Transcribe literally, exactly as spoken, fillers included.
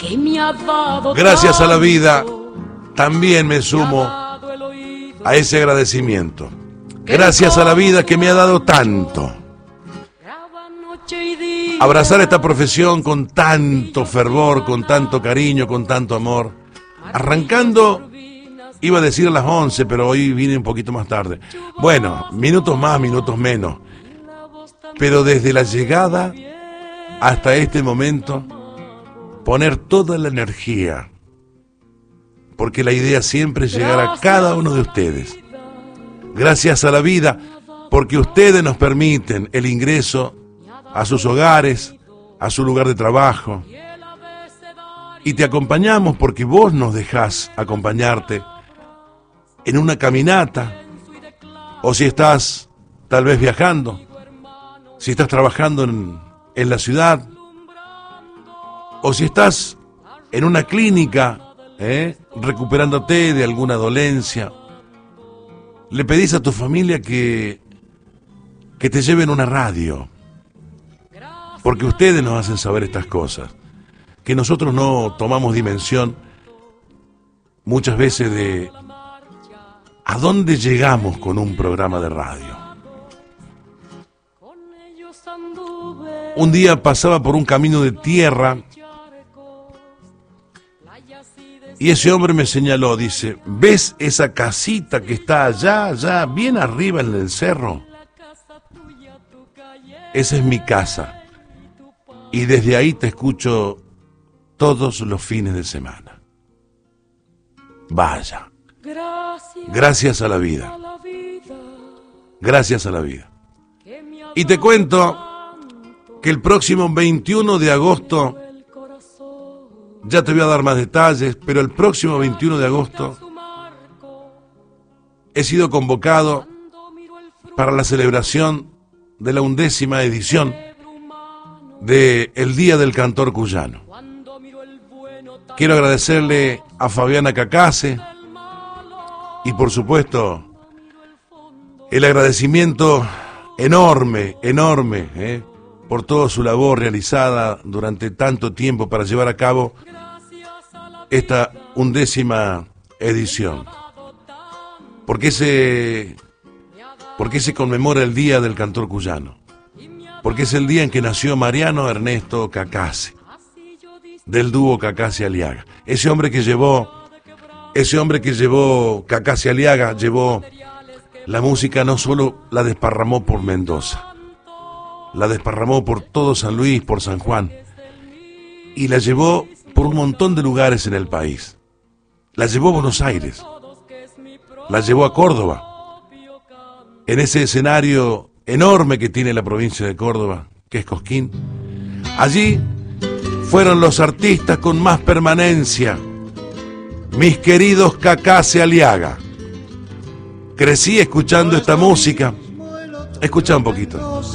que me ha dado Gracias a la vida, tanto, también me me ha sumo dado el oído, a ese agradecimiento. Gracias a la vida que me ha dado tanto. graba noche y día. Abrazar esta profesión con tanto fervor, con tanto cariño, con tanto amor. Arrancando, iba a decir a las once, pero hoy vine un poquito más tarde. Bueno, minutos más, minutos menos. Pero desde la llegada hasta este momento, poner toda la energía. Porque la idea siempre es llegar a cada uno de ustedes. Gracias a la vida, porque ustedes nos permiten el ingreso a sus hogares, a su lugar de trabajo. Y te acompañamos porque vos nos dejás acompañarte en una caminata, o si estás tal vez viajando, si estás trabajando en, en la ciudad, o si estás en una clínica, ¿eh? recuperándote de alguna dolencia. Le pedís a tu familia que, que te lleven una radio, porque ustedes nos hacen saber estas cosas, que nosotros no tomamos dimensión muchas veces de a dónde llegamos con un programa de radio. Un día pasaba por un camino de tierra y ese hombre me señaló, dice, ¿ves esa casita que está allá, allá, bien arriba en el cerro? Esa es mi casa. Y desde ahí te escucho todos los fines de semana. Vaya. Gracias a la vida. Gracias a la vida. Y te cuento que el próximo veintiuno de agosto, ya te voy a dar más detalles, pero el próximo veintiuno de agosto he sido convocado para la celebración de la undécima edición de El Día del Cantor Cuyano. Quiero agradecerle a Fabiana Cacase y por supuesto el agradecimiento enorme, enorme, eh, por toda su labor realizada durante tanto tiempo para llevar a cabo esta undécima edición. ¿Por qué se, por qué se conmemora el Día del Cantor Cuyano? Porque es el día en que nació Mariano Ernesto Cacase, del dúo Cacase Aliaga. Ese hombre que llevó, ese hombre que llevó Cacase Aliaga, llevó la música, no solo la desparramó por Mendoza, la desparramó por todo San Luis, por San Juan, y la llevó por un montón de lugares en el país. La llevó a Buenos Aires, la llevó a Córdoba, en ese escenario enorme que tiene la provincia de Córdoba, que es Cosquín. Allí fueron los artistas con más permanencia, mis queridos Cacase Aliaga. Crecí escuchando esta música. Escucha un poquito.